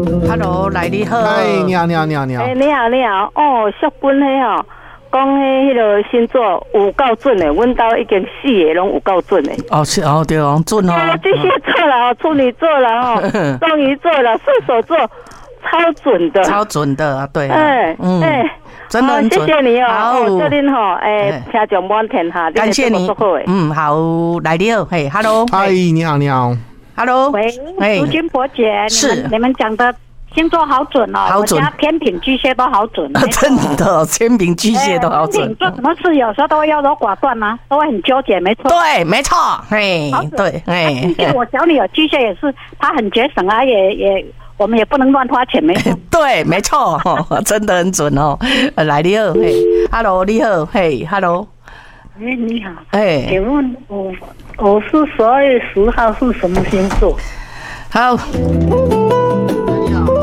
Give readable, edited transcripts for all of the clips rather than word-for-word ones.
Hello， 来你好。 哎，你好。 你好。哦，淑君迄吼，讲迄个星座有够准的，阮兜已经4个拢有够准的。 哦，是哦，对哦，准哦。 巨蟹座啦，处女座啦，双鱼座啦，射手座，超准的。 超准的啊，对。真的很准。 谢谢你哦。 好， 祝您吼，听众满天下。 感谢你。好，来你好，嘿 ，Hello。 嗨，你好。 Hello。喂，淑君婆姐，你们讲的星座好准哦， 好准。 我家天秤、巨蟹都好准。 真的，天秤、巨蟹都好准。 做什么事有时候都会优柔寡断吗？都会很纠结，没错。 对，没错。嘿，对， 巨蟹我小女儿巨蟹也是，她很节省啊，也。我们也不能乱花钱，没错。 对，没错，真的很准哦。来，你好，嘿 ，Hello， 你好，嘿 ，Hello。 你好。请问我是12月10号是什么星座？ 好。 你好。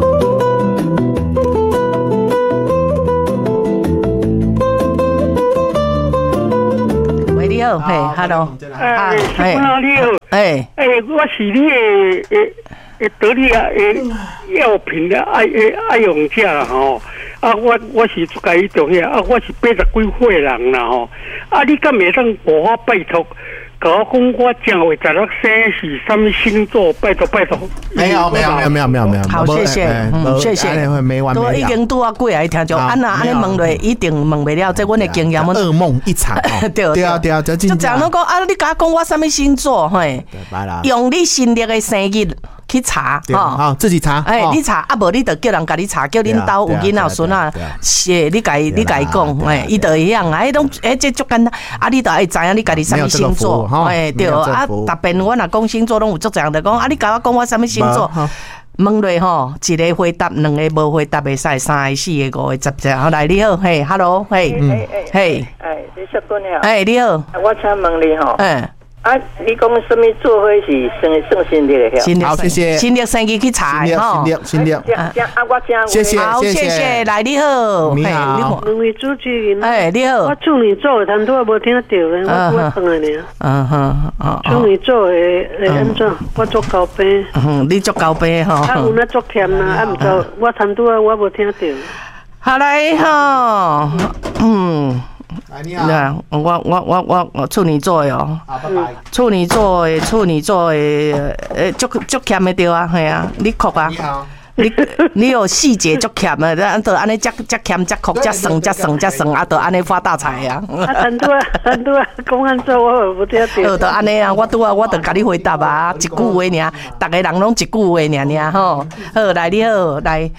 喂，你好，嘿 ，Hello。 你好。我是你的。得力药品的爱用者啦吼，我是家己做遐，我是80几岁人啦吼，你敢袂当帮我拜托，甲我讲我正月16生是什么星座？拜托。 没有。 好，谢谢，谢谢。 没完没了。 都已经拄啊过来听就安尼问落，一定问不了，这阮的经验。 噩梦一场。对， 就讲侬讲你甲我讲我什么星座嘿？用你新历的生日。去查好，自己查。 你查无你就叫人甲你查，叫恁兜有囡仔孙啊，你家讲，伊就一样啊，拢这足简单，你就爱知影你家己什么星座，对逐遍我若讲星座拢有足侪人讲，你甲我讲我什么星座，问落吼，一个回答，两个无回答袂使，三个、四个、5个、10个，好来你好，嘿 ，Hello， 嘿， 你淑君好， 你好， 我请问你吼，你讲什么座会是算新历的？ 好，谢谢。 新历生日去查新历。谢谢。 好，谢谢。来，你好。 你好。 两位主持人。 你好。 我处女座的，很多无听到的，我碰了你。处女座的安怎？我做高兵。 你做高兵吼。 有那做甜啊，唔做，我很多我无听到。 好来吼， 你好， 我处女座的哦，处女座的，足欠的对啊，系啊，你哭啊，你有细节足欠的，就安尼才欠才哭才省，就安尼发大财啊！ 很多公安做我不听到。 就安尼啊，我就甲你回答啊，一句话尔，逐个人拢一句话尔吼。好，来你好，来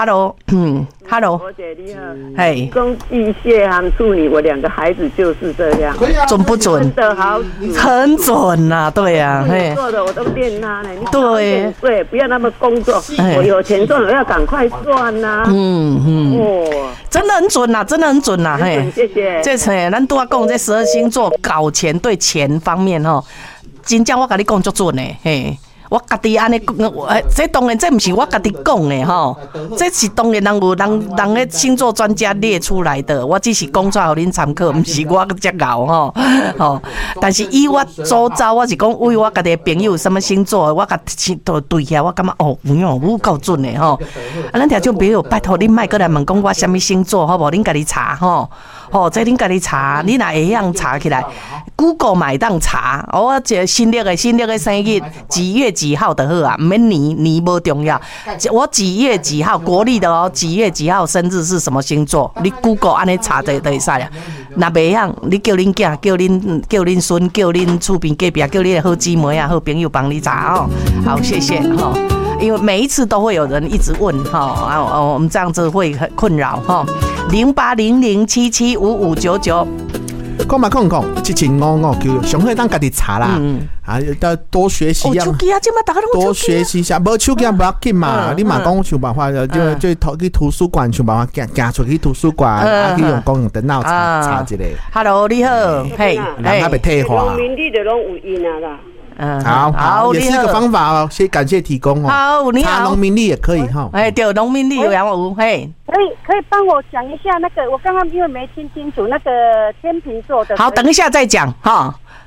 ，Hello， 婆姐你好， 嘿， 讲巨蟹和处女，我2个孩子就是这样， 准不准？ 真的好， 很准呐，对呀， 嘿，做的我都练他呢， 对， 不要那么工作，我有钱赚，我要赶快赚呐， 真的很准呐，嘿， 谢谢。 这咱拄仔讲这12星座搞钱对钱方面吼，真正我甲你讲足准的，嘿。我家己安尼讲，这当然这不是我家己讲的吼，这是当然人的星座专家列出来的，我只是讲出来给恁参考，不是我遮熬吼。但是以我周遭，我是讲为我家己的朋友什么星座，我甲都对起来，我感觉有够准的吼。咱听众朋友，拜托恁莫过来问讲我什么星座，好无？恁家己查吼。这恁家己查，你若会晓查起来 ，Google 买当查。我这新历的生日几月几号的好啊？唔免年无重要。我几月几号国历的哦？几月几号生日是什么星座？你 Google 安尼查就会使啊。若袂晓，你叫恁囝、叫恁孙、叫恁厝边隔壁、叫恁的好姊妹啊、好朋友帮你查哦。好，谢谢哈。因为每一次都会有人一直问哈，我们这样子会很困扰哈。0800775599， 讲嘛讲，77559，上好当家己查啦，要多学习一下，多学习一下，无手机不要紧嘛，你嘛讲想办法，就去图书馆想办法行出去图书馆，去用公用电脑查一下。 Hello， 你好，嘿， 人还被退化。 农民地的拢有印啊啦。 好，也是一个方法哦。先感谢提供哦。 好，你好。 查农民历也可以哈。 对，农民历有有嘿。 可以帮我讲一下那个，我刚刚因为没听清楚那个天秤座的。 好，等一下再讲哈。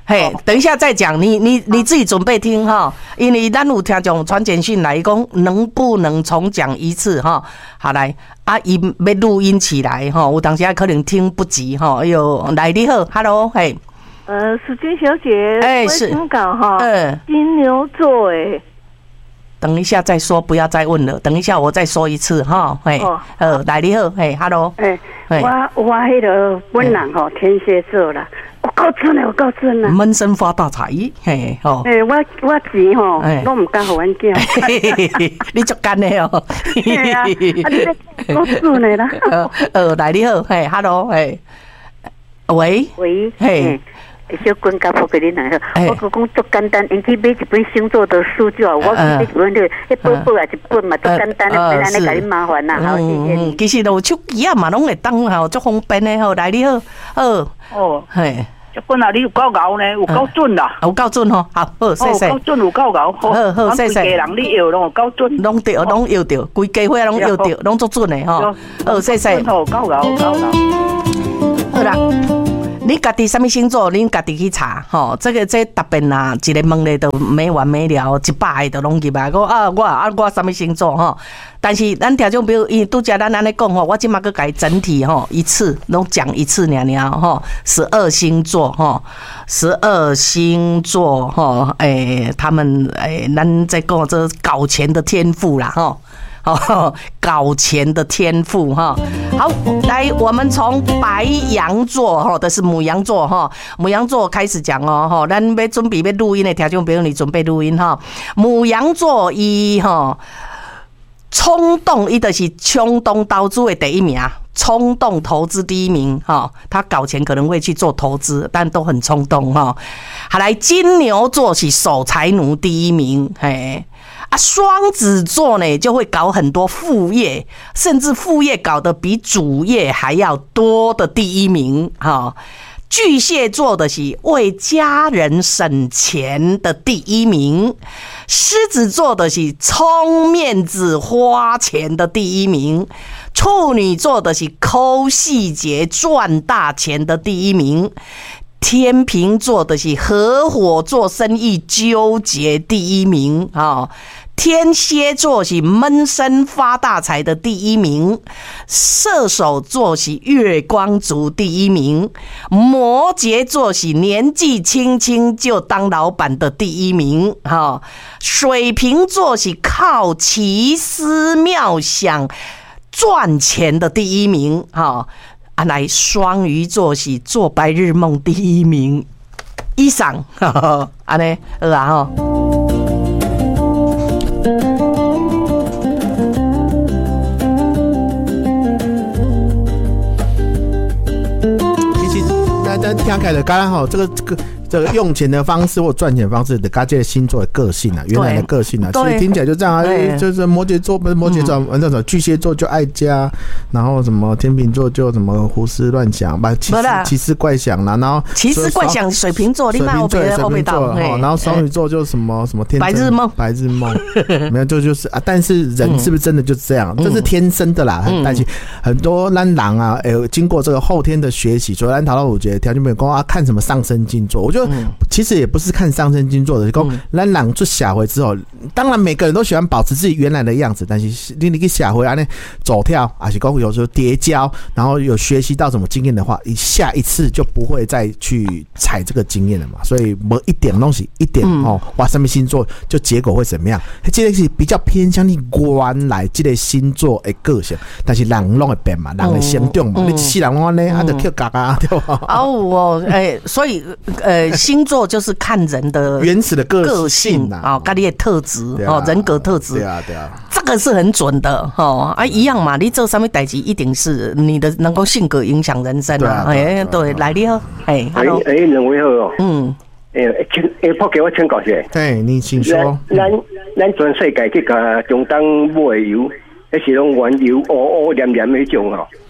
嘿，等一下再讲，你自己准备听哈，因为咱有听众传简讯来讲，能不能重讲一次哈？好来，伊要录音起来哈，有当时可能听不及哈。哎呦，来你好 ，Hello， 嘿， 史君小姐， 是香港哈，金牛座等一下再说，不要再问了。等一下我再说一次哈，嘿，来你好，嘿 ，Hello， 我迄个本人吼天蝎座啦。我够准啦！ 闷声发大财，嘿吼！ 我钱吼，拢唔敢互阮囝。 你足干的哦！ 系啊，你够准的啦！ 来你好，嘿 ，Hello， 嘿，喂，嘿， 小君甲婆给你来好，我讲足简单，因去买一本星座的书就好，我买一本迄本本啊一本嘛，足简单的，不然你甲你麻烦啦。好，谢谢你。 其实有手机啊嘛，拢会当吼，足方便的吼。来你好，嘿。 这本啊，你有够牛呢，有够准啦， 有够准吼，好，谢谢。 够准有够牛， 好，谢谢。 规家人你摇拢有够准， 拢对，拢摇着，规家伙拢摇着，拢足准的吼。好，谢谢。 够牛。 好啦。你家己什么星座，恁家己去查吼。这特别啦，一个问咧都没完没了，100个都拢入来。我什么星座吼？但是咱听众朋友，因为拄则咱安尼讲吼，我即马个改整体吼一次，拢讲一次尔吼。12星座吼，12星座吼，他们咱在讲这搞钱的天赋啦吼。搞钱的天赋哈，好，来，我们从白羊座哈，这是牡羊座哈，牡羊座开始讲哦哈，咱要准备要录音的听众朋友，你准备录音哈。牡羊座伊哈，冲动伊就是冲动投资的第一名，冲动投资第一名哈，他搞钱可能会去做投资，但都很冲动哈。好，来，金牛座是守财奴第一名，嘿。双子座呢就会搞很多副业，甚至副业搞得比主业还要多的第一名哈。巨蟹座的是为家人省钱的第一名，狮子座的是充面子花钱的第一名，处女座的是抠细节赚大钱的第一名。天秤座的是合伙做生意纠结第一名啊，天蝎座是闷声发大财的第一名，射手座是月光族第一名，摩羯座是年纪轻轻就当老板的第一名哈，水瓶座是靠奇思妙想赚钱的第一名哈。来，双鱼座是做白日梦第一名以上，安尼好啊吼。 其实咱听起来就刚刚好，这个用钱的方式或赚钱的方式的，跟这个星座的个性啊，原来的个性啊，其实听起来就这样啊。就是摩羯座不是摩羯座，那种巨蟹座就爱家，然后什么天秤座就什么胡思乱想，把奇思怪想啦，然后奇思怪想水瓶座，另外我别后背到， 然后双鱼座就什么天白日梦， 没有就是啊，但是人是不是真的就这样？这是天生的啦，但是很多咱人啊，经过这个后天的学习，所以咱讨论我觉得条件没有讲啊，看什么上升星座，我觉得。其实也不是看上升星座的，讲咱人出社会之后，当然每个人都喜欢保持自己原来的样子，但是你去社会安尼走跳，还是讲有时候叠交，然后有学习到什么经验的话，你下一次就不会再去踩这个经验了嘛。所以没一点东西，一点哇，什么星座就结果会怎么样？这个是比较偏向你原来这个星座的个性，但是人拢会变嘛，人会成长嘛，你一世人拢安尼，啊就去嘎嘎对吧？ 所以星座就是看人的原始的个性啊，跟你的特质人格特质， 对啊， 这个是很准的一样嘛。你做什么代志，一定是你的能够性格影响人生啊。对，来你好，Hello， 两位好哦， 抛给我请教一下， 对，你请说。 咱全世界去甲中东买油，那是拢原油乌黏黏那种吼。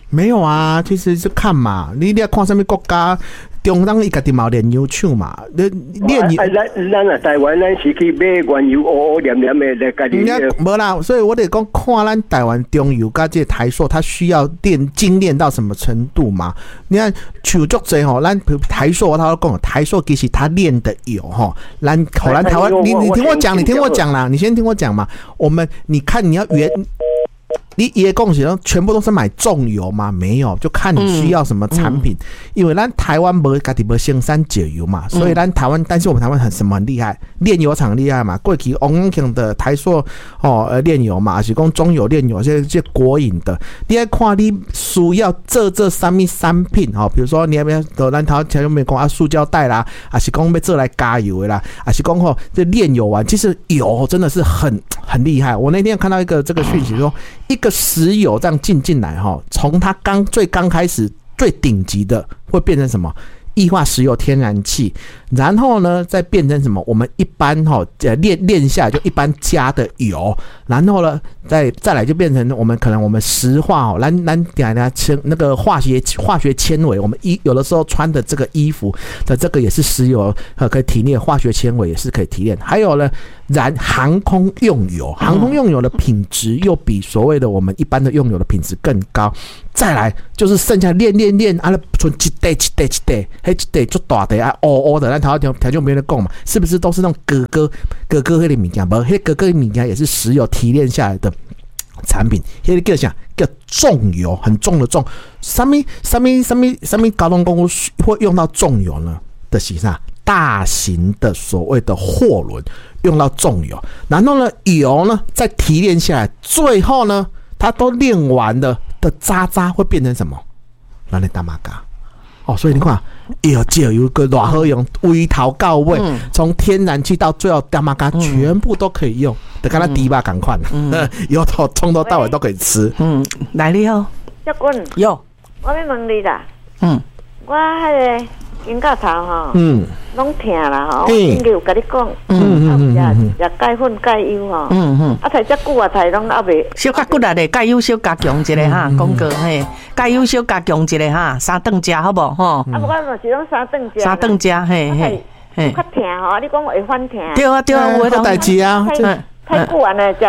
没有啊，其实是看嘛，你要看什么国家。中当伊家己嘛炼油厂嘛，炼油。 咱啊台湾咱是去买原油乌乌黏黏的来家己。 无啦，所以我得讲看咱台湾中油甲这台塑，它需要精炼到什么程度嘛？你看像足济吼，咱台塑我讲台塑其实它炼的油吼，咱台湾，你听我讲，你听我讲啦，你先听我讲嘛。你看你要你也恭喜全部都是买重油吗？没有，就看你需要什么产品。因为咱台湾没家己没生产石油嘛，所以咱台湾，但是我们台湾很厉害，炼油厂厉害嘛。过去王永庆的台塑炼油嘛，还是讲中油炼油，这国营的。你要看你需要这什么产品比如说你要不要咱台湾前面讲塑胶袋啦，还是讲要做来加油的啦，还是讲这炼油丸，其实油真的是很厉害。我那天看到这个讯息说，一个石油这样进来从它最刚开始最顶级的会变成什么？液化石油天然气，然后呢再变成什么？我们一般炼下来就一般加的油，然后呢再来就变成我们石化咱那个化学纤维，我们有的时候穿的这个衣服的这个也是石油可以提炼，化学纤维也是可以提炼。还有呢航空用油的品质又比所谓的我们一般的用油的品质更高。再来就是剩下炼啊，存一袋，一袋就大袋啊，乌的，咱台湾条件没人讲嘛，是不是都是那种哥哥那个物件？不，那哥哥的物件也是石油提炼下来的产品，那个叫重油，很重的重。什么交通公司会用到重油呢？的是啥？大型的所谓的货轮用到重油，然后呢油呢再提炼下来，最后呢它都炼完了的渣会变成什么？咱的大马嘎所以你看油就有个偌好用，微头到尾，从天然气到最后大马嘎全部都可以用，就跟它猪肉同款，油头从头到尾都可以吃。 来你好， 小君有， 我要问你啦，我迄个肩胛头拢痛啦应该有甲你讲，食钙粉钙油才遮久啊，才拢还袂。 小较骨力咧，钙油小加强一下哈，讲过嘿，钙油小加强一下哈，3顿食好无我就是拢3顿食。3 顿食，嘿。 较痛你讲会反痛。 对啊， 有代志啊。 太久安尼食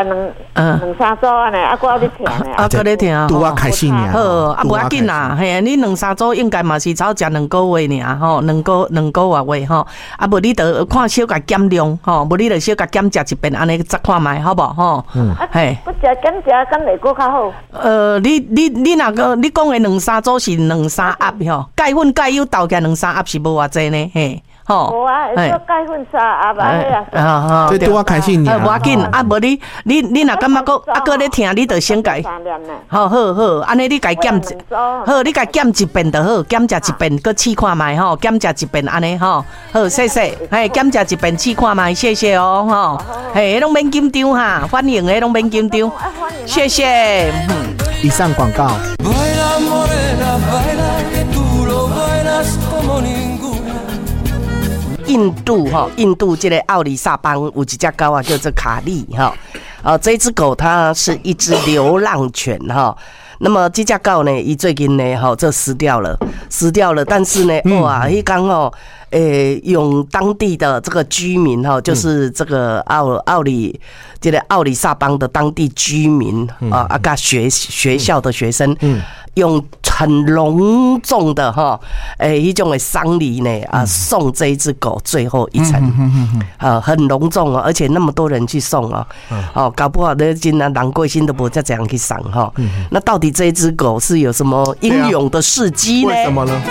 2-3周安尼，搁有咧痛呢。 搁咧痛拄啊开始呢。 好，无要紧啦，嘿，你2-3周应该嘛是超食2个月尔2个月无你得看小甲减量无你得小甲减食一遍安尼再看卖好无嘿，我食减食敢会搁较好？ 你若个你讲的2-3周是2-3盒钙粉钙油倒起来2-3盒是无偌济呢嘿。 无啊，会做钙粉3盒啊， 这拄啊开始呢。 无要紧无你若感觉搁咧疼，你着先改。好，安尼你改减好，你改减一遍就好，减食一遍，搁试看卖减食一遍安尼好，谢谢，减食一遍试看卖，谢谢迄拢免紧张哈，欢迎迄拢免紧张，谢谢。 以上广告。 印度这个奥里萨邦有一只狗啊，叫做卡利这只狗它是一只流浪犬那么这只狗呢，伊最近呢这死掉了，但是呢迄天用当地的这个居民就是这个奥里萨邦的当地居民跟学校的学生用很隆重的一种的丧礼呢送这一只狗最后一程很隆重而且那么多人去送搞不好的今人过身都不再这样去送那到底这一只狗是有什么英勇的事迹呢？ 为什么呢？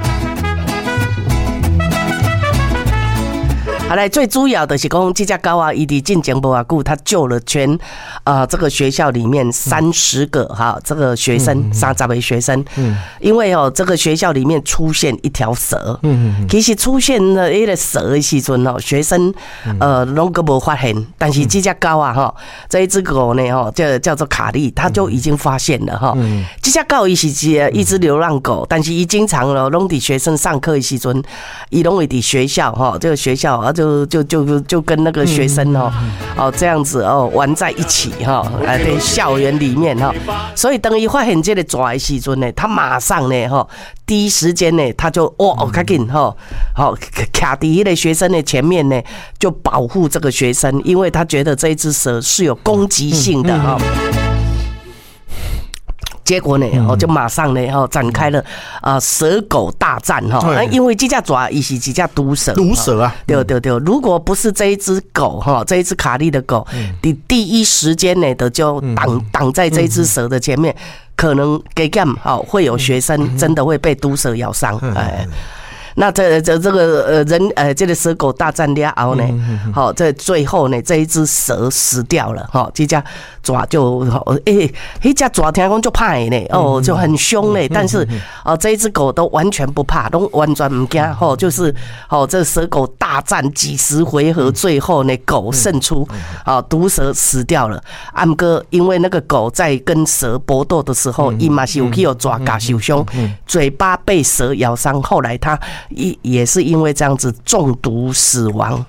好来，最主要的是讲这只狗啊，伊伫进前无偌久，它救了全这个学校里面30个这个学生30位学生，因为这个学校里面出现一条蛇，其实出现了一个蛇的时阵学生拢个无发现，但是这只狗啊这一只狗呢叫做卡利，它就已经发现了这只狗伊是一只流浪狗，但是伊经常拢伫学生上课的时阵，伊拢会伫学校这个学校就跟那个学生这样子玩在一起在校园里面所以等于发现这个蛇的时阵呢，他马上呢第一时间呢，他就赶紧卡在那个学生的前面呢，就保护这个学生，因为他觉得这一只蛇是有攻击性的结果呢，就马上呢，展开了蛇狗大战因为这只蛇也是一只毒蛇，对，如果不是这一只狗这一只卡利的狗，第一时间呢就挡在这一只蛇的前面，可能会有学生真的会被毒蛇咬伤，那这个这个蛇狗大战了后呢，这最后呢，这一只蛇死掉了，这只蛇就那只蛇听讲就怕呢，就很凶呢，但是这一只狗都完全不怕，都完全不惊，就是这蛇狗大战几十回合，最后呢狗胜出，毒蛇死掉了。不过因为那个狗在跟蛇搏斗的时候，伊嘛是有去有抓甲受伤，嘴巴被蛇咬伤，后来他也是因为这样子中毒死亡。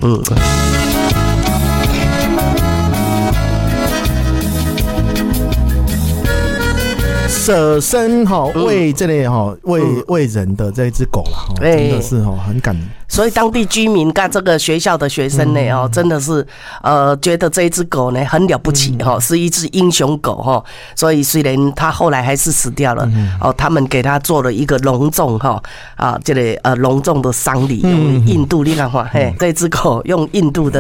舍身为这类为人的这一只狗啦，真的是很感人。 所以当地居民跟这个学校的学生呢，真的是觉得这一只狗呢很了不起是一只英雄狗所以虽然它后来还是死掉了他们给它做了一个隆重这个隆重的丧礼，用印度你看这只狗用印度的